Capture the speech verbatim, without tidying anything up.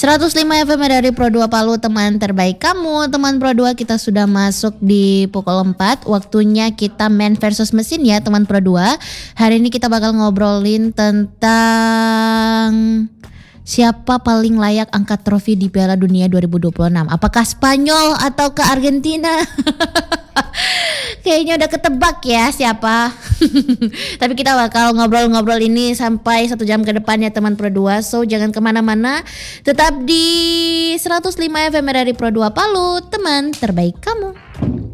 seratus lima F M dari Pro dua Palu, teman terbaik kamu. Teman Pro dua, kita sudah masuk di pukul empat. Waktunya kita man versus mesin ya teman Pro dua. Hari ini kita bakal ngobrolin tentang siapa paling layak angkat trofi di Piala Dunia dua ribu dua puluh enam. Apakah Spanyol atau ke Argentina? Kayaknya udah ketebak ya siapa. Tapi kita bakal ngobrol-ngobrol ini sampai satu jam ke depan ya teman Pro dua. So jangan kemana-mana, tetap di seratus lima F M dari Pro dua Palu, teman terbaik kamu.